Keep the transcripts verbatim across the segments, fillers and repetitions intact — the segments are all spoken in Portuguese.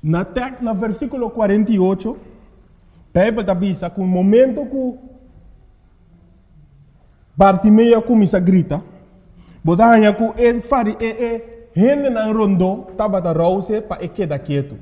Na tek, na versículo quarenta e oito, Bíblia avisa que o momento que Bartimeu começa a gritar, botanya que ele fari e e gente na rondo tava da rouse para quedar quieto.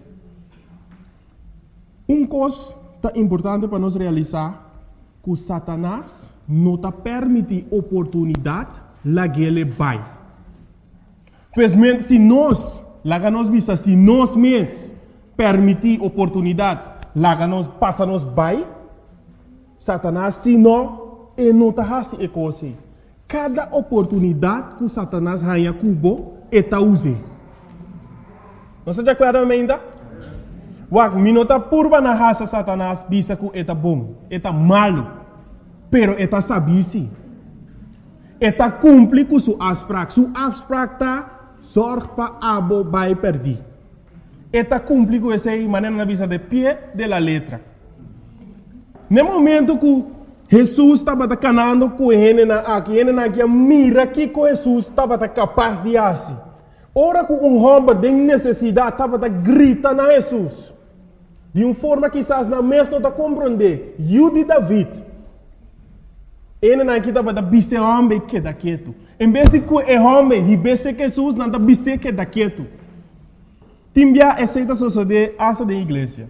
Um coisa tá importante para nós realizar que Satanás não tá permite oportunidade lá que ele vai. Pois se nós, lá que nós visa, se nós mesmos permitir oportunidade, lá que nós passa nós vai, Satanás se não, ele não tá assim coisa. Cada oportunidade que Satanás ganha cubo, ele tá usando. Não se acorda ainda? Wag, minota purba na raça Satanás, bisa que ele tá bom, ele tá malo, pero ele tá sabisi. Ele tá cumpre com sua asprak, sua asprak tá sorte para abo vai perder. Ele tá cumpre com essa maneira na visa de pé de la letra. No momento que Jesus estava canando com ele na aqui, ele na aqui mira que com Jesus estava capaz de fazer. Ora que um homem de necessidade estava grita na Jesus. De uma forma que quizás na mesma não compreender. Eu de David. Ele não estava da bise homem que da quieto. Em vez de que o homem e bise que Jesus não da bise que da quieto. Timbia aceita suceder asa da igreja.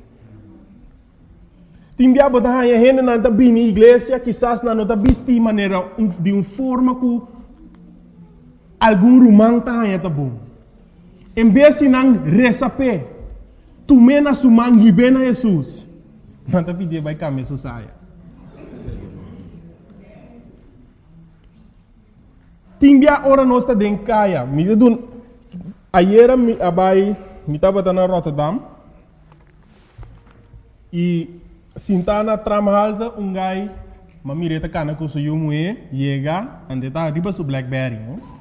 Timbia botar a gente não da bem na igreja, quizás não da bise de maneira de uma forma que algum romano tá aí tá bom. Em vez de não receber tu mena sumang hibe na Jesus. Manta pide vai kami so saya. Timbia ora nosta den kaya. Mi dun ayera mi abai mi tava na Rotterdam. E sintana tramhalda um gai mamireta kana ku suyu mue yega ande ta riba su Blackberry.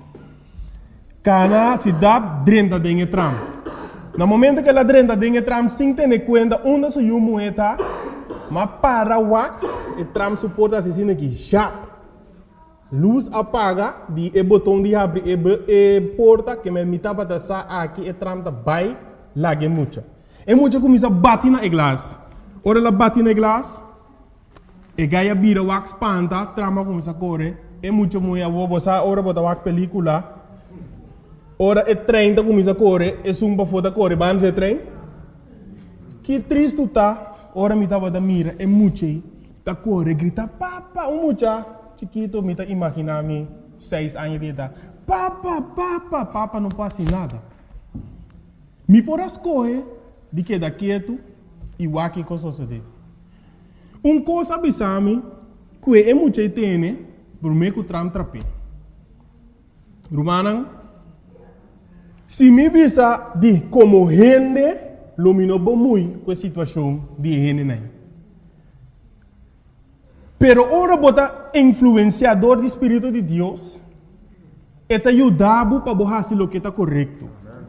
Kana si dab drenta den tram. No momento que ela drenta dengue tram sem ter conta onde se o moeda, mas para o wak, o tram suporta assim aqui, já. Luz apaga, de e botão de abrir e, e porta que me mita para passar aqui e tram tá vai lá que muita. E muita começa a bater na glass. Ora ela bate na glass, e gaia vira wak spanta, trama começa a correr, e muita moeda vou botar ora botar wak película. Ora o trem está começando a correr, e sumba foda correr, vamos o trem. Que triste está, ora me estava da mira, e muito está correr, grita, papa, um mucha, chiquito, me está imaginando, seis anos de idade, papa, papa, papa, não passa nada. Me por as coisas, de que da quieto, e o aqui com suceder. Um coisa abissame, que é muito tem, por meio que o tram trape. Romana, se me visa de como gente, lumino muito com a situação de gente aí. Pero ora bota influenciador do Espírito de Deus, é te ajudar para fazer o que está correto.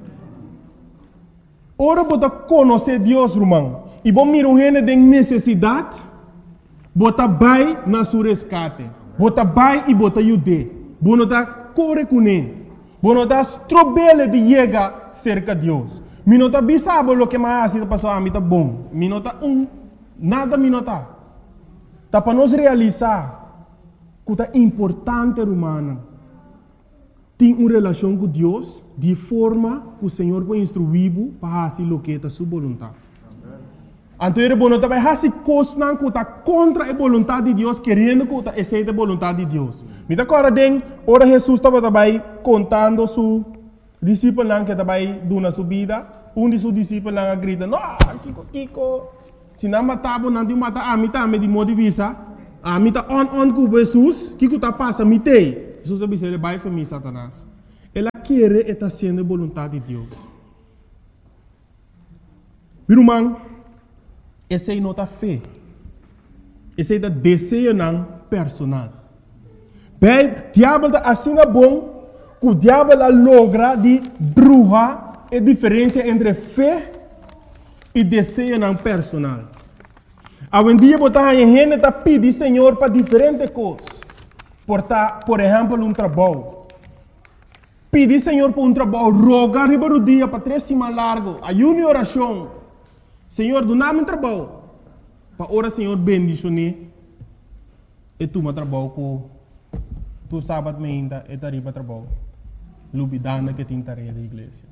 Ora bota conhecer Deus, irmão, e bom mirar gente de necessidade, bota vai na sua resgate, bota vai e bota ajudar, bota corre com ele. Bueno, das trobele de llegar cerca de Deus. Mi nota bisabo lo que mais está passando a mim tá bom. Mi nota um, nada mi nota. Tá para nós realizar que tá importante humana. Tem uma relação com Deus de forma que o Senhor vai instruir para fazer o que é sua vontade. Então, ele não vai fazer coisas que está contra a vontade de Deus, querendo que está aceita a vontade de Deus. Me dá agora, ora Jesus estava também contando su discípulo que estava dando sua vida. Um de seus discípulos grita, não, Kiko, Kiko, se não matava, não te mata, a mim também de modo de visa, a mim está on, on com Jesus, Kiko está passando, me tem. Jesus disse, ele vai para mim, Satanás. Ela quer estar sendo a vontade de Deus. Meu irmão, essa é nota fé. Esse é o desejo não personal. Bem, o diabo está assim bom, que o diabo logra de bruxa a diferença entre fé e desejo não personal. Hoje em dia, a gente está pedindo Senhor para diferentes coisas. Por, por exemplo, um trabalho. Pedir Senhor para um trabalho, rogar riba do dia para três semanas largo, ayuno e oração. Senhor, do nada trabalho. Para ora, Senhor, bendicionar. E tu me trabalho com tu sábado me ainda e tariba trabalho. Lubidana que tem tarefa da igreja.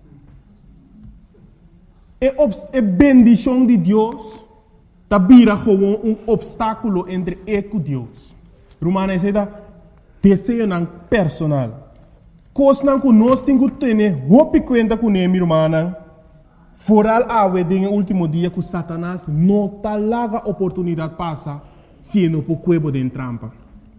É a bendição de Deus tabira como um obstáculo entre eu e Deus. Romana é da desejo personal. Coisa que nós temos que ter, roupa conta com ele, romana. Foral awe den último dia que Satanás não tá larga oportunidade passa se não por cuebo de trampa.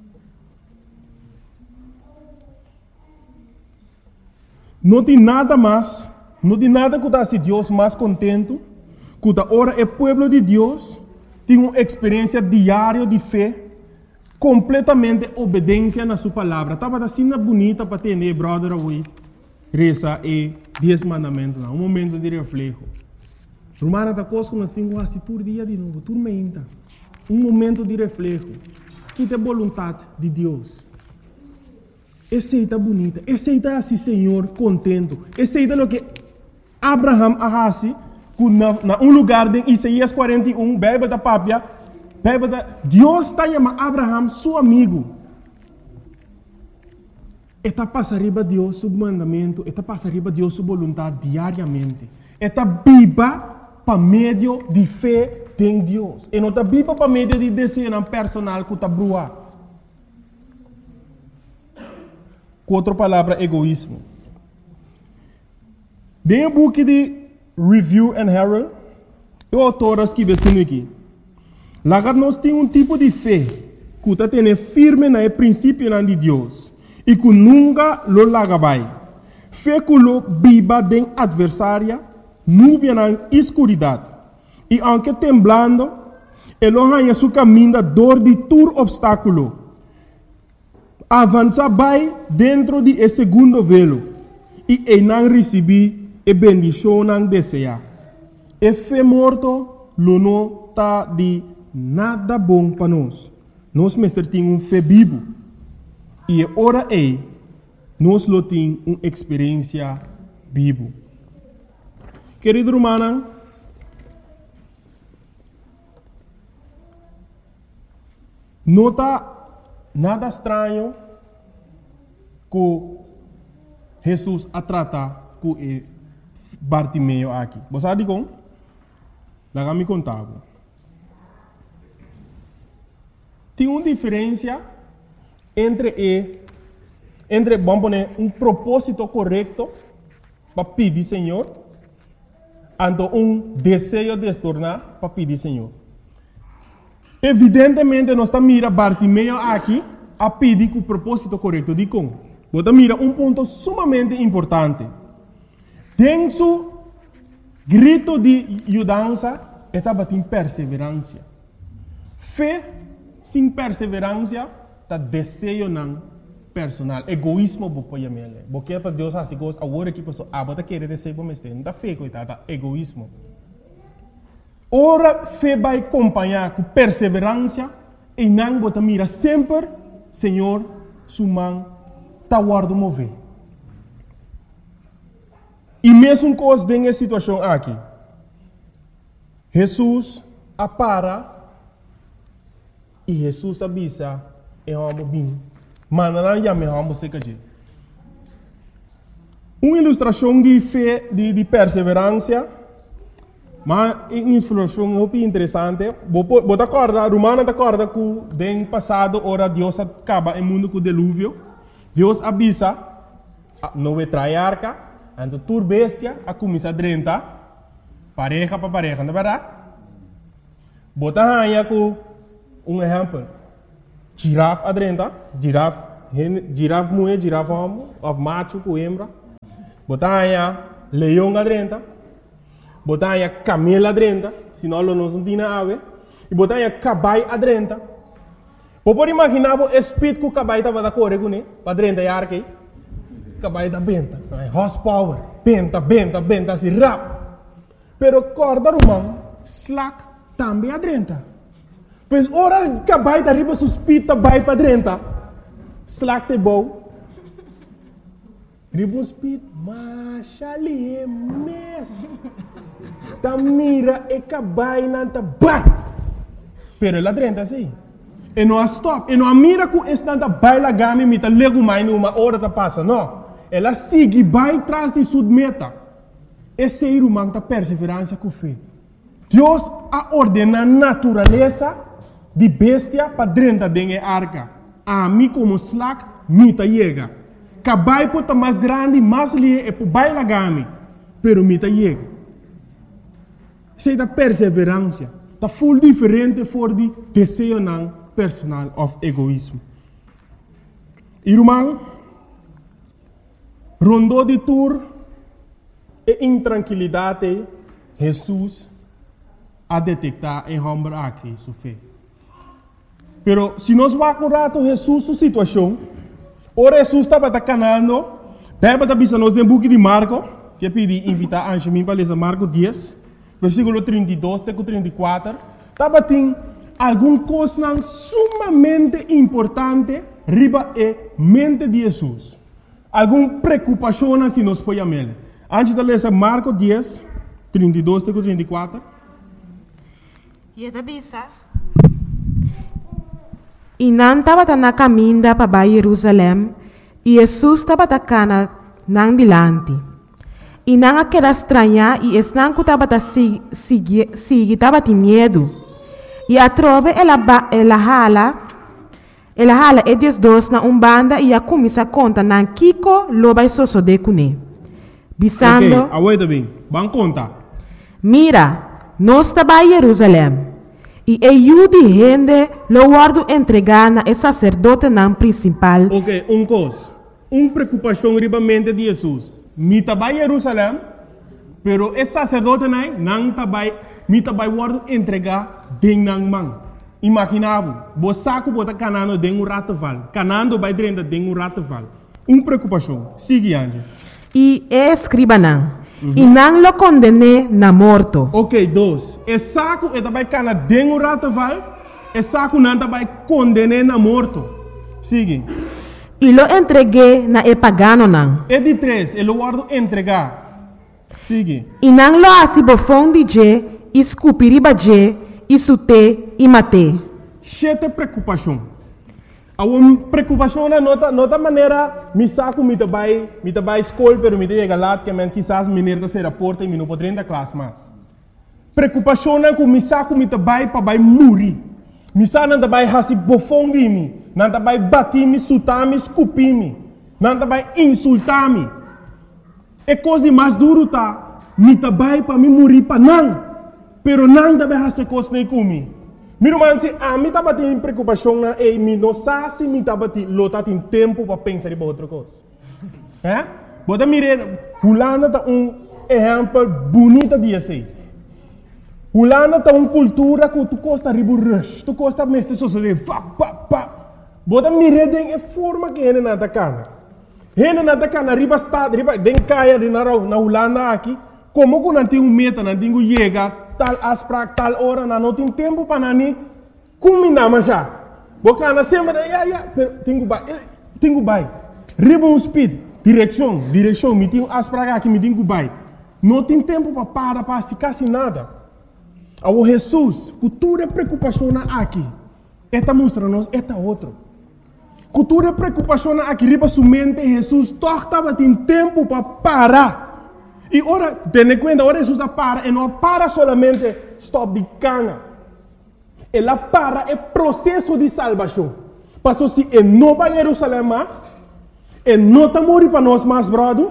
Não tem nada mais, não tem nada que dá se Deus mais contento, que da hora é povo de Deus tem uma experiência diária de fé, completamente obediência na sua palavra. Tava assim bonita para ter, né, brother, away. Reza e dez mandamentos, um momento de reflexo. Romana da coisa que assim, quase todo dia de novo, tudo ainda. Um momento de reflexo. Que é a vontade de Deus. Aceita bonita, aceita assim, Senhor, contento. Aceita o que Abraham arrasi, na, na um lugar de Isaías quarenta e um, Bíblia da Pápia, Bíblia da Deus está chamando Abraham, seu amigo. Eta passa riba Deus seu mandamento, eta passa riba Deus sua vontade diariamente. Eta biba para meio de fé em Deus. E não está biba para meio de desejo personal que está brua. Com outra palavra, egoísmo. Dentro do book de Review and Herald, o autor escreve assim aqui. Lá nós temos um tipo de fé que está tendo firme no princípio de Deus. E que nunca lo lagabai. Fé que lo biba den adversária, nuvem na escuridade. E aunque temblando, ele arranha seu caminho da dor de todo obstáculo. Avança vai dentro de esse segundo velo. E ele não recebe a bendição não deseja. E fé morto, lo não está de nada bom para nós. Nós, mestre, temos um fé vivo. E ora é, nós lo temos uma experiência viva. Querido romana, não está nada estranho que Jesus a tratar com Bartimeu aqui. Você sabe como? Lá me contava. Tem uma diferença entre e, entre vamos poner um propósito correto para pedir Senhor, ante um desejo de se tornar para pedir Senhor. Evidentemente nós estamos mira Bartimeu aqui a pedir com o propósito correto de como. Você mira um ponto sumamente importante. Tem su grito de mudança estava em perseverança. Fé sem perseverança tá desejo não personal, egoísmo bo poia mele. Porque para Deus assim coisa, agora que pessoa abota querer desejo bo meste, não tá fé coitada, egoísmo. Ora fé vai acompanhar com perseverança e não bota mira sempre, Senhor, suman tá guardo mover. E mesmo coisa dessa situação aqui, Jesus apara e Jesus avisa é um bem, mas não já me amo se que uma ilustração de fé de, de perseverança, mas uma ilustração muito interessante. Você acorda, Romana acorda que no passado ora Deus acaba o mundo com o dilúvio. Deus avisa, não vai trair arca, então tur bestia a começar a drentar, pareja para pareja, não é verdade? Bota aí com um exemplo. Girafa adrenta, girafa, girafa mulher, girafa homem, of macho com hembra. Botar aí leão adrenta, botar aí camelo adrenta, senão não não tem ave, e botar aí cabai adrenta. Pode imaginar o espírito que o cabai estava da correr com ele, para adrenta e arque, cabai da benta, horsepower, benta, benta, benta, assim rap. Pero corda romano, slack também adrenta. Pois ora que vai da riba suspita vai para dentro. Slack te bom. Riba speed, mas ali é mes. ta mira e cabai nanta bai. Pero ela drenta assim. E não stop. E não mira com estanta bai la gami mita lego mai numa hora ta passa. Não. Ela sigue bai tras de sua meta. Esse ser humano ta perseverança com fé. Deus a ordena a natureza de bestia para drenta dengue arca. A mim como slack, mita chega. Cabai pota mais grande, mais lie e bai la gami. Pero mita chega. Sei da perseverança. Tá full diferente for de desejo não personal of egoísmo. Irmão, rondou de tour e intranquilidade, Jesus a detectar em homem aqui, sua fé. Pero se nós vamos curar Jesus sua situação, ora Jesus estava canando, pega para bisa nós no book de Marco, que eu pedi invitar a Anjemim para ler Marco dez, versículo trinta e dois até trinta e quatro, estava tem algum coisa sumamente importante riba e mente de Jesus. Alguma preocupação se nós podemos ler. Antes de ler Marco dez, trinta e dois até trinta e quatro. E a bisa. E não estava na caminho para Jerusalém, e Jesus estava na nang dilante. E não aquela estranha, e esse não estava seguir, estava de medo. E a trove ela ela hala, ela hala e dias dois na umbanda e a começa a conta na Kiko loba e soso de cune. Bisando. Ok, aguenta bem, vamos contar. Mira, nós estava em Jerusalém. E eu de gente lo guardo entregar na sacerdote não principal. Ok, um coisa. Uma preocupação ribamente de Jesus. Mi tabai Jerusalém, pero esse sacerdote não não tabai, mi tabai guardo entregar deng nang mang. Imaginavo, bo saco bota canando deng um rataval, canando vai drenda deng um rataval. Uma preocupação. Sigue ande. E escriba não. Uhum. E não lo condene na morto. Ok, dois. E saco e tabai cana deng um rataval, e saco não tabai condene na morto. Sigue. E lo entreguei na e pagano não. E de três, ele guardo entregar. Sigue. E não lo assim bofão de je, escupiriba je, isute e mate. Chete preocupação. A uma preocupação na nota, nota maneira, me saco me tabai, me tabai escola, pero me chega lá que men quizás mineiro se reporta e me não pode entrar classe mais. Preocupação na com me saco me tabai para vai morrer. Me saco não tabai hasi bofão de mim. Não tabai bater-me, sutar-me, escupir-me. Não tabai insultar-me. É coisa de mais duro tá. Me tabai para me morrer para não. Pero não tabai hasi coisa nem comigo. Meu irmão, se a mim estava tendo preocupação na e me não sabe se me estava tendo lota tem tempo para pensar em outra coisa. É? Bota mire, Holanda tá um exemplo bonito de assim. Holanda tá uma cultura que tu costa ribu rush, tu costa mestre sociedade, pa pa pa. Bota mire den é forma que ele nada cana. Ele nada cana riba estado, riba den caia de na na Holanda aqui, como que não tem um meta, não tem um chega tal asprak tal hora, não tem tempo para nani, combinar mas já. Bocana sempre, ya ya, tenho bai, tenho bai. Riba um speed, direção, direção, me tenho asprak aqui, me tenho bai. Não tem tempo para parar, para se quase nada. Ao Jesus, cultura preocupação aqui, esta mostra-nos, esta outro. Cultura preocupação aqui, riba sua mente, Jesus, estava tem tempo para parar. E ora, tenha conta, ora Jesus para, e não para solamente stop de cana. Ela para é processo de salvação. Pastor, se ele não vai a Jerusalém mais, ele não está morrendo para nós mais, brother,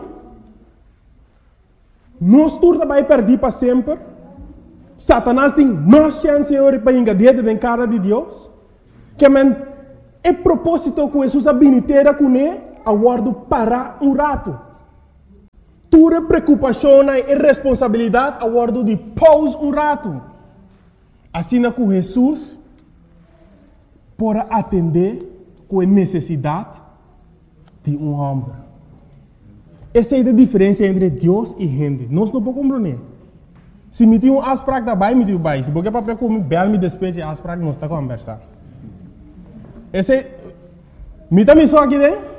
nós turma vai perder para sempre. Satanás tem mais chance para engadir dentro da cara de Deus. Que é propósito que Jesus habilitera com ele, aguardo para um rato. Tua preocupação e responsabilidade aguardo de pause um rato. Assim que Jesus para atender com a necessidade de um homem. Essa é a diferença entre Deus e gente. Nós não podemos compreender. Se me tem um asprak da bai, me tem um bai. Se porque para comer bel me despeje asprak, nós está conversando. Esse é me também só aqui dentro.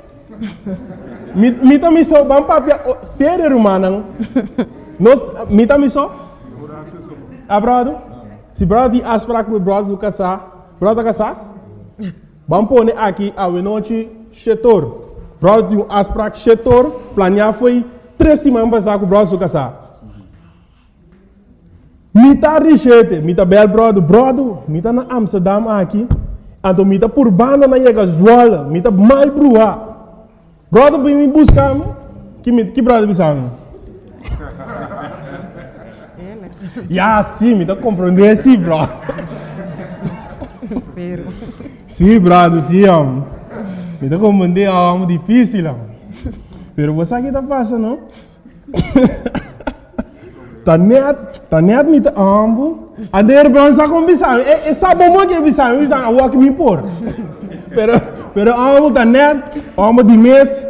Me também só vamos papia sério humano. Nós me também só Ah, brother? Se brother tem afspraak met brother do casar, brother casar? Vamos pôr aqui a noite setor. Brother tem afspraak setor, planear foi três semanas passar com o brother do casar. Mita richete, mita bel brother, brother, mita na Amsterdam aqui, então mita por banda na chega Zwolle, mita mal brua. Brother vem me buscar, que que brother bisang? Ya, sim, me tá compreendendo, sim, bro. Pero. Sim, brother, sim, homem. Me tá compreendendo, é algo difícil, homem. Pero você aqui tá passando, não? Tá net, tá net me tá ambo. A der bron sa com bisang, e e sa bom que bisang, bisang a walk me por. Pero pero ambo tá net, ambo de mês.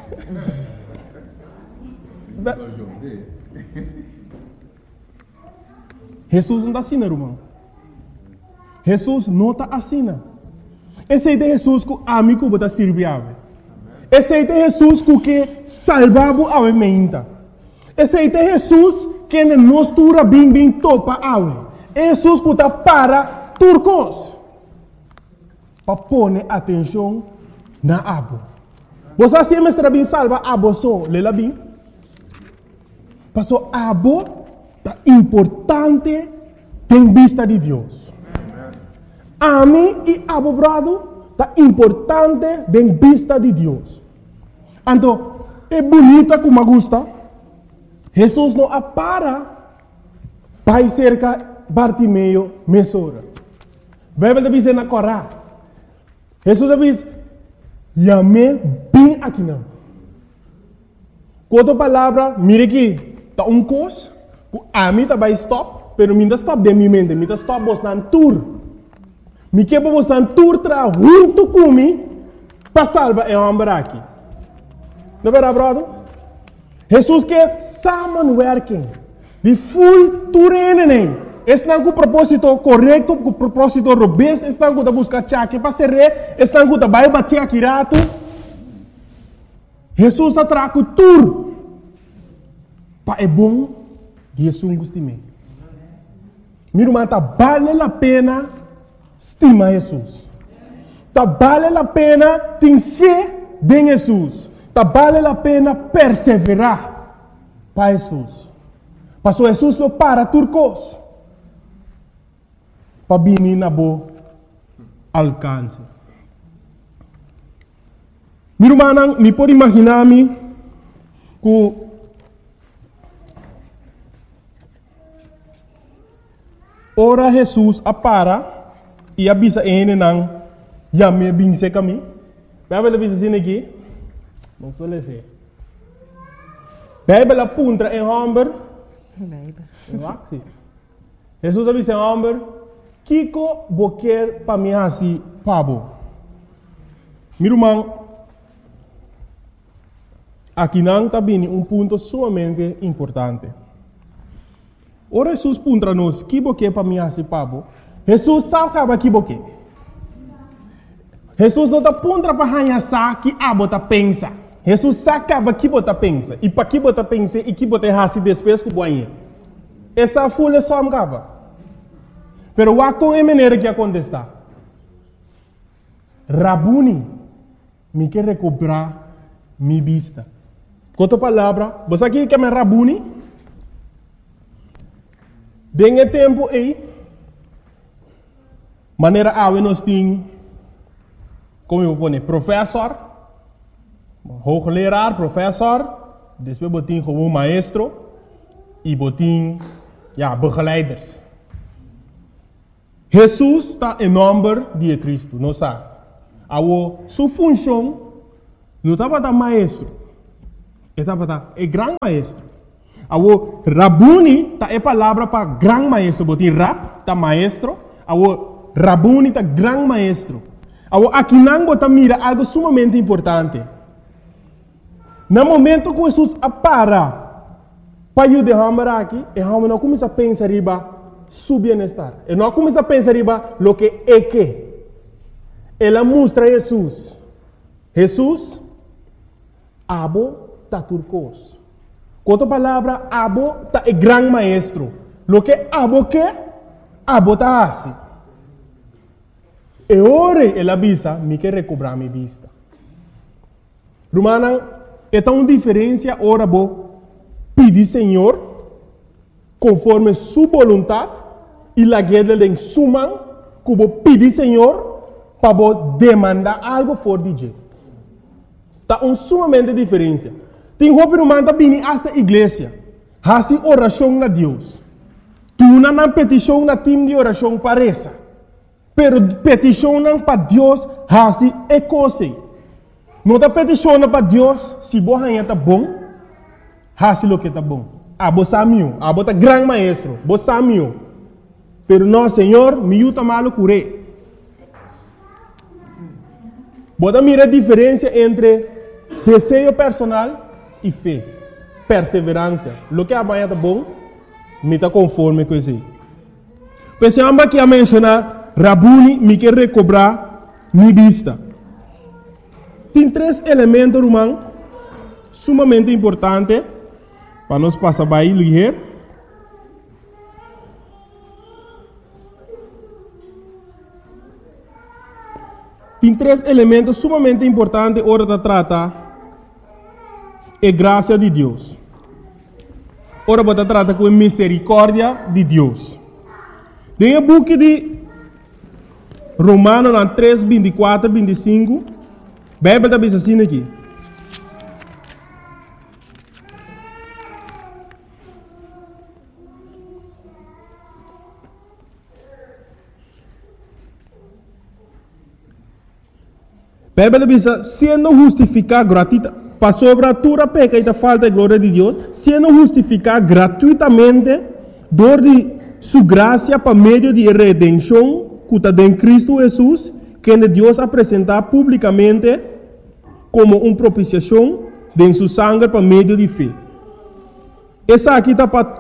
Jesus não está assim, irmão. Jesus não está assim. Esse é Jesus que a mim que está servindo. Esse é Jesus que salvava a minha. Esse é Jesus que nos tura bem bem topa a Jesus que está para turcos. Para pôr atenção na abo. Você sempre está bem salva abo só, lela bem. Passou abo é importante em vista de Deus. A mim e a meu brado é importante em vista de Deus. Então, é bonita como gosta. Jesus não apara para cerca Bartimeu mesora. Bíblia diz na Corá. Jesus diz: "Yame bem aqui não." Outra palavra, mire aqui, tá um cos. A mim também stop, pero minha stop de minha mente, minha stop bostan tour. Me que para bostan tour tra junto comigo para salvar o homem aqui. Não é verdade, brother? Jesus quer samenwerking, de full tour em Estão com o propósito correto, com o propósito robusto, estão com a busca chaque para ser rei, estão com a vai bater aqui rato. Jesus está trazendo tour para é bom. Jesus gostime. Meu irmão, tá vale a pena estimar Jesus. Tá vale a pena ter fé em Jesus. Tá vale a pena perseverar para Jesus. Passou Jesus não para turcos. Para vir na boa alcance. Meu irmão, me pode imaginar-me que ora Jesus apara e avisa ele não já me binse kami. Bíblia diz assim aqui, não sou lese. Bíblia apunta em homem. Bíblia. Jesus avisa em homem, Kiko boquer para mim assim, pabo. Meu irmão, aqui não está bem um ponto sumamente importante. Ora Jesus puntra nos que boque para mim assim pabo. Jesus sabe que boque. Jesus não está puntra para hanhasa que abo tá pensa. Jesus sabe que bota pensa. E para que bota pensa e que bota hasi depois que boinha. Essa folha só me cava. Pero wa com a maneira que acontece. Rabuni me quer recuperar minha vista. Com outra palavra, você aqui que é Rabuni? Dengue tempo aí, maneira a nós tem, como eu vou dizer, professor, hoogleraar, professor, depois botin como maestro e botin, ja, begeleiders. Jesus está em nome de Cristo, não sabe? A sua função não estava da maestro, estava da é grande maestro. Awo Rabuni ta é palavra para gran maestro, botin rap ta maestro, awo Rabuni ta gran maestro. Awo aqui não bota mira algo sumamente importante. No momento que Jesus apara para ajudar aqui, e a não começa a pensar riba su bem-estar. E não começa a pensar riba lo que é que. Ela mostra Jesus. Jesus abo ta turcos. Com outra palavra, abo ta é gran maestro. lo que abo que, abo ta assim. E ore ela visa, me quer recobrar minha vista. Romana, é tão diferença ora bo pedir Senhor conforme sua vontade e la guerra em suma que bo pedir Senhor para bo demandar algo for de Deus. Tá um sumamente diferença. Tem roupa romana bini esta igreja, hasi oração na Deus. Tu não na petição na time de oração parece. Pero petição para Deus hasi é coisa. Não está petição para Deus se você está bom, hasi lo que está bom. Ah, você é meu, ah, você é grande maestro, você é meu. Pero não, Senhor, me ajuda malo curé. Você mira a diferença entre desejo personal e fé, perseverança. Lo que amanhã está bom, me está conforme com isso. Pensamos que a mencionar, Rabuni me quer recobrar minha vista. Tem três elementos, irmão, sumamente importantes para nós passar para aí, ligeiro. Tem três elementos sumamente importantes hora de tratar é graça de Deus. Ora, você trata com a misericórdia de Deus. Tem o book de Romanos três, vinte e quatro, vinte e cinco. A Bíblia está assim aqui. A Bíblia diz, sendo justificado gratuitamente, para sobre a tua peca e a falta de glória de Deus, sendo justificado gratuitamente, dor de sua graça para meio de redenção, que está em Cristo Jesus, que Deus apresentar publicamente como uma propiciação de sua sangue para meio de fé. Essa aqui está para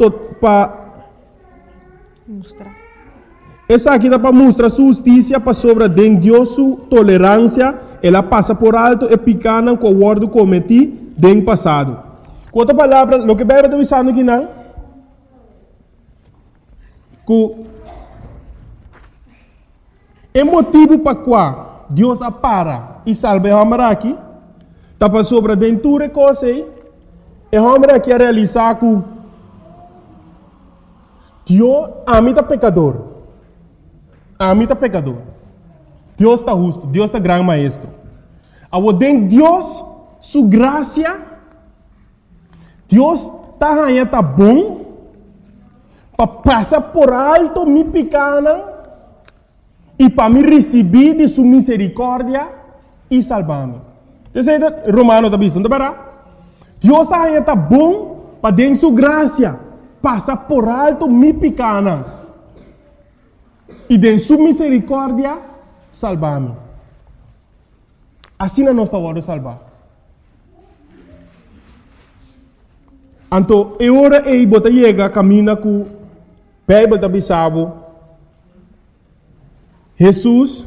mostrar. Essa aqui está para mostrar sua justiça para sobre de Deus sua tolerância. Ela passa por alto e picana com o word cometi no passado. Com outra palavra, o que a Bíblia está dizendo aqui não, que é motivo para qual Deus apara e salve a homem aqui, está para sobre dentro de coisa e a homem aqui a realizar que Deus ama o pecador. Ama o pecador. Deus está justo, Deus está grande maestro. Ao den Deus, sua graça, Deus está aí, está bom, para passar por alto minha pequena e para me receber de sua misericórdia e salvar-me. Você sabe, Romano está dizendo, Deus aí está bom para den sua graça, passar por alto minha pequena e de sua misericórdia salvar-me. Assim não está hora de salvar. Então, é hora de você chegar, caminha com a Bíblia da Bissau. Jesus,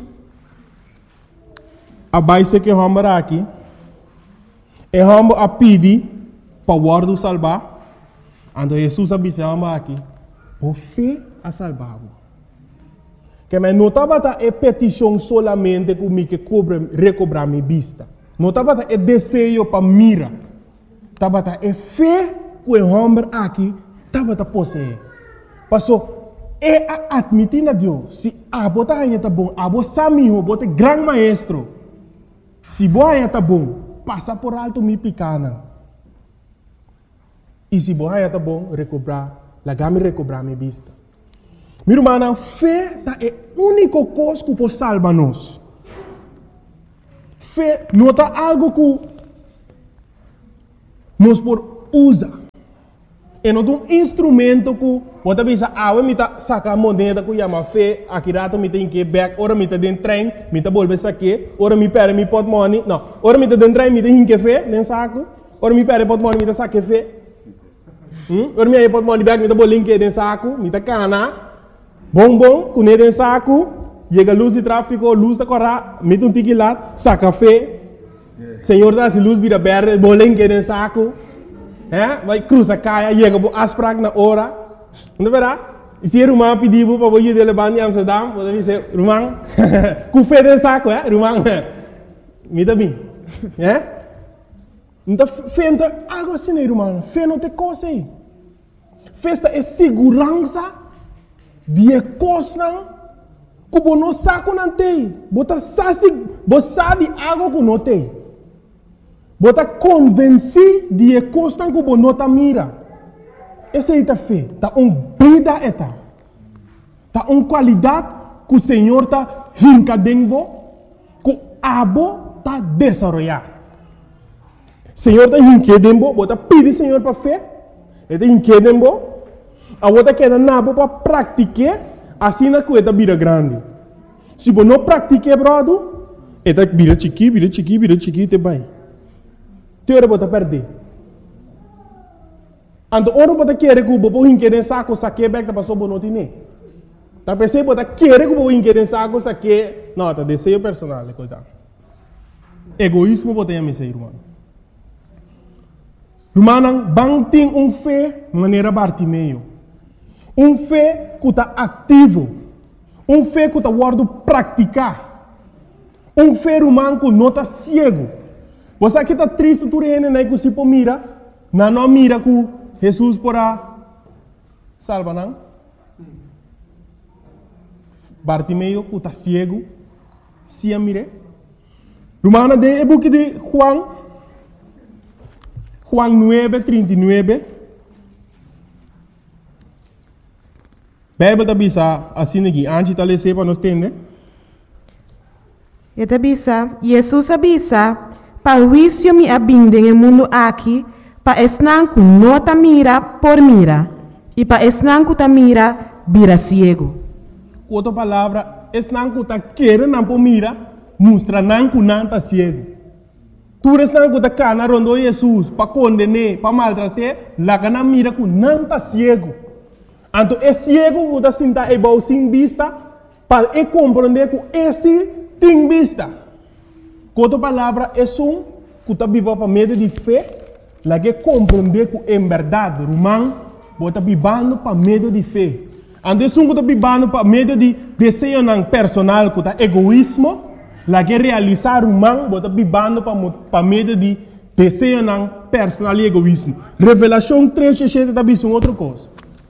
a base que vamos aqui, é vamos a pedir para o word salvar. Então, Jesus a Bissau aqui, por fé a salvar-o. Que me não estava a petição solamente que me que cobre recobrar minha vista. Não estava a desejo para mira. Estava a fé que o homem aqui estava a possuir. Passou é a admitir a Deus. Se a bota aí está bom, a bota samiho, bota grande maestro. Se boa aí está bom, passa por alto minha pequena. E se boa aí está bom, recobrar, lagar-me recobrar minha vista. Meu irmão, a fé é a única coisa que pode salvar-nos. Fé não é algo que nós podemos usar. É não um instrumento que você pensa, ah, eu me sacar a moneda que chama fé, aqui rato me tem que ir back, ora me tem dentro trem, me tem volver aqui, ora me perde me pot money, não, ora me tem dentro trem, me tem que fé, nem saco, ora me perde pot money, me tem saque fé, ora me aí pot money back, me tem bolinho que dentro saco, me tem cana. Bom, bom, com ele em saco, chega a luz de tráfego, luz da corra, mete um tique lá, saca café, Senhor dá-se luz, vira verde, bolinho que em saco, é? Vai cruza caia, chega a asprag na hora, não verá? E se Roman pediu para você de levar em Amsterdam, você diz, Roman, com fé de saco, é? Roman, me dá bem. É? Então, fé não tem algo assim, né, Roman? Fé não tem coisa aí. Festa é segurança de coisa que você não sabe que não tem. Você sabe algo que não tem. Você convence de coisa que você não mira. Essa é a fé. Está uma vida eta. Está uma qualidade que o Senhor está rincadendo, que o abo está desenvolvendo. O Senhor está rincadendo, você pede o Senhor para fé. Ele está rincadendo, a você quer nabo para praticar, assim na coisa vira grande. Se você não pratica, brother, ele vira chiqui, vira chiqui, vira chiqui, te vai. Te ora você perder. Ando ora você quer que o bobo rincade saco, saque back da pessoa não tem. Tá pensando você quer que o bobo rincade saco, saque, não, tá desejo personal, coitado. Egoísmo você é meu irmão. Irmão, bang tem um fé maneira Bartimeu. Um fé que está ativo. Um fé que está guardo praticar. Um fé humano que não está cego. Você aqui está triste, tu rene, né, que se pô mira, não não mira que Jesus porá salva, não? Bartimeu que está cego, se a mire. Romana de é book de Juan, Juan nueve, trinta y nueve. Bíblia está bisa assim aqui, antes de ler para nós entender. E bisa, Jesus avisa, para o juízo me abinde no mundo aqui, para esnanco não ta mira por mira, e para esnanco ta mira, vira ciego. Outra palavra, esnanco ta querer não por mira, mostra nanco não ta ciego. Tu esnanco ta cana rondo Jesus, para condenar, para maltratar, lá que não mira com não ta ciego. Então, é ciego que está sentado igual sem vista, para compreender que esse tem vista. Com outra palavra, é um que está vivendo para meio de fé, lá que compreender que em verdade, Romão, está vivendo para meio de fé. Então, é um que está vivendo para meio de desejo personal, que está egoísmo, lá que realizar Romão, está vivendo para meio de desejo personal e egoísmo. Revelação três, sete, está vivendo outra coisa.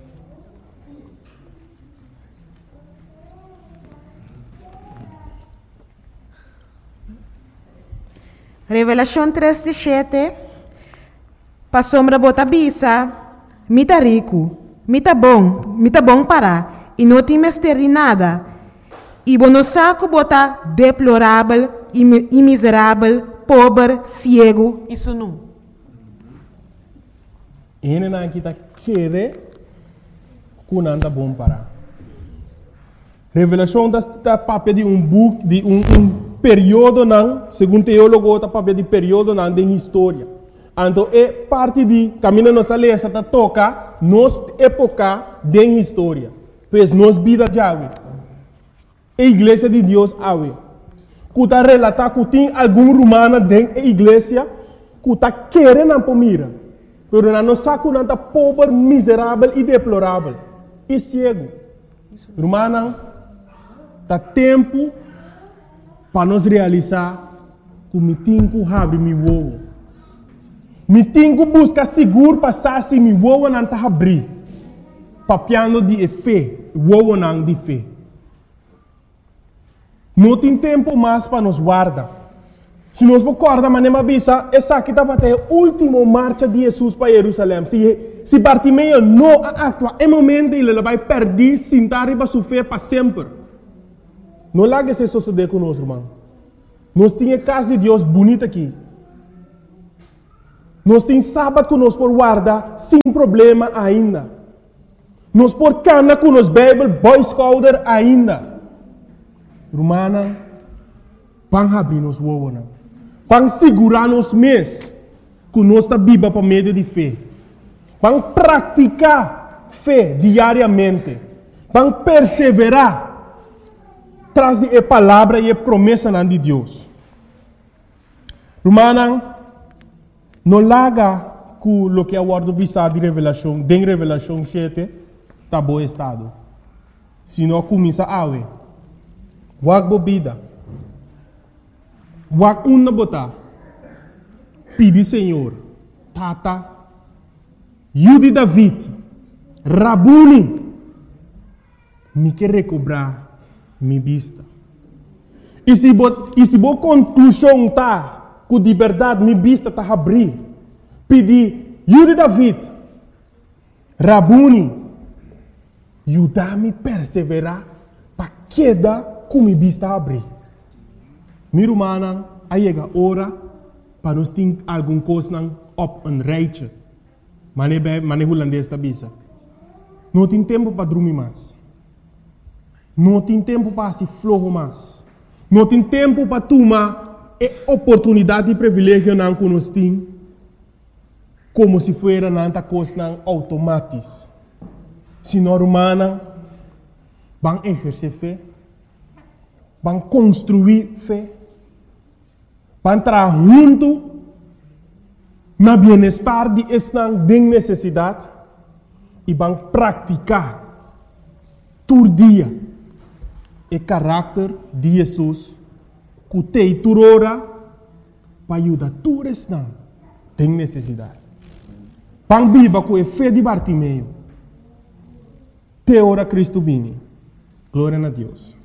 Revelação três, sete. Para sombra bota bisa, mita rico, mita bom, mita bom para, e não tem mestre de nada. E bono saco bota deplorável, e miserável, pobre, cego, isso não. Ele não está querendo que não está bom para. Revelação está papel de um book, de um, um período, não, segundo teólogo, está papel de período não, de história. Então, é parte de caminho nossa lei, está toca nossa época de história. Pois nossa vida já é. A igreja de Deus é. Que está relatar que tem algum romano dentro da igreja que está querendo para mira. Mas não sabe que não está pobre, miserável e deplorável. E cego. Romano, está tempo para nós realizar que me tenho que abrir meu ovo. Me tenho que buscar seguro para saber se meu ovo não está abrir. Papiando de fé, o ovo não de fé. Não tem tempo mais para nos guardar. Se nós recordamos, mas nem avisa, essa aqui está até a última marcha de Jesus para Jerusalém. Se, se Bartimeu não atua, é momento ele vai perder, sentar e para sua fé para sempre. Não lá que se suceder conosco, irmão. Nós temos a casa de Deus bonita aqui. Nós temos sábado que nós por guardar sem problema ainda. Nós por cana com nos Bible, Boy Scouter ainda. Romana, para abrir nos ovos, para segurar nos mês que nós está viva para meio de fé. Para praticar fé diariamente. Para perseverar traz de a palavra e a promessa de Deus. Romana, não larga com o que é o word visado de revelação, de revelação sete, está bom estado. se não começa a ver. Wag bebida. Wag una botar. Pedi Senhor, Tata, Yudi David, Rabuni, me quer recobrar minha vista. E se bo, e se bo conclusão tá, com de verdade minha vista tá abrir, pedi Yudi David, Rabuni, ajudar-me perseverar para queda com minha vista abrir. Minha irmã, aí chega a hora para nós ter alguma coisa op een rijtje. Maar niet holandês da bisa. Não tem tempo para dormir mais. Não tem tempo para se flojo mais. Não tem tempo para tomar a oportunidade e privilégio que nós temos como se fosse nanta coisa automática. Se nós humanos vamos exercer fé, vamos construir fé, para entrar junto no bem-estar de esta necessidade e vamos praticar todo dia o caráter de Jesus que tem toda hora para ajudar todos esta tem necessidade. Vamos viver com a fé de Bartimeu. Te ora Cristo vini. Glória a Deus.